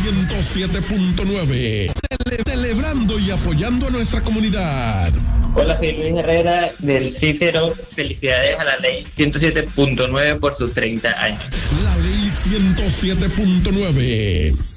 107.9. Celebrando y apoyando a nuestra comunidad. Hola, soy Luis Herrera del Cícero. Felicidades a la ley 107.9 por sus 30 años. La ley 107.9.